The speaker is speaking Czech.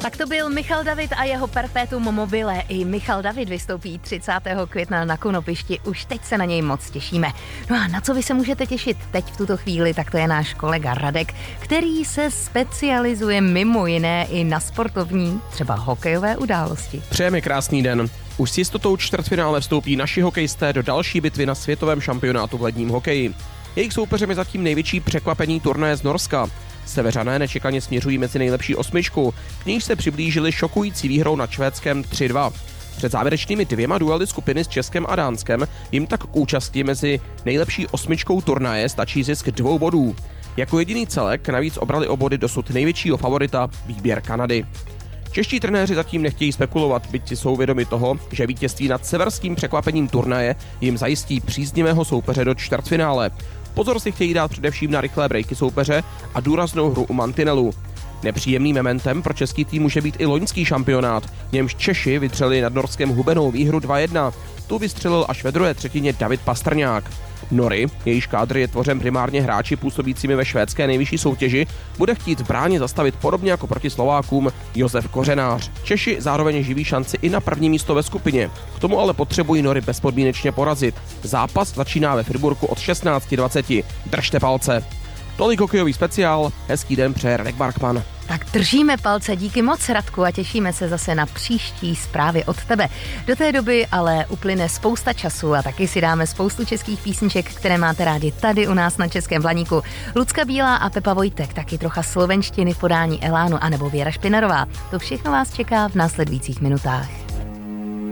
Tak to byl Michal David a jeho Perpetuum mobile. I Michal David vystoupí 30. května na Konopišti. Už teď se na něj moc těšíme. No a na co vy se můžete těšit teď v tuto chvíli, tak to je náš kolega Radek, který se specializuje mimo jiné i na sportovní, třeba hokejové události. Přejeme krásný den. Už s jistotou čtvrtfinále vstoupí naši hokejisté do další bitvy na světovém šampionátu v ledním hokeji. Jejich soupeřem je zatím největší překvapení turnaje z Norska. Seveřané nečekaně směřují mezi nejlepší osmičku, k níž se přiblížili šokující výhrou nad Švédskem 3-2. Před závěrečnými 2 duely skupiny s Českem a Dánskem jim tak k účasti mezi nejlepší osmičkou turnaje stačí zisk 2 bodů. Jako jediný celek navíc obrali o body dosud největšího favorita, výběr Kanady. Čeští trenéři zatím nechtějí spekulovat, byť si jsou vědomi toho, že vítězství nad severským překvapením turnaje jim zajistí příznivého soupeře do čtvrtfinále. Pozor si chtějí dát především na rychlé breaky soupeře a důraznou hru u mantinelu. Nepříjemným mementem pro český tým může být i loňský šampionát, v němž Češi vytřeli nad Norskem hubenou výhru 2-1. Tu vystřelil až ve druhé třetině David Pastrňák. Nory, jejíž kádr je tvořen primárně hráči působícími ve švédské nejvyšší soutěži, bude chtít v bráně zastavit podobně jako proti Slovákům Josef Kořenář. Češi zároveň živí šanci i na první místo ve skupině. K tomu ale potřebují Nory bezpodmínečně porazit. Zápas začíná ve Friburku od 16:20. Držte palce. Tolik hokejový speciál, hezký den přeje Radek Barkman. Tak držíme palce, díky moc Radku a těšíme se zase na příští zprávy od tebe. Do té doby ale uplyne spousta času a taky si dáme spoustu českých písniček, které máte rádi tady u nás na Českém Blaníku. Lucka Bílá a Pepa Vojtek, taky trocha slovenštiny v podání Elánu anebo Věra Špinarová. To všechno vás čeká v následujících minutách.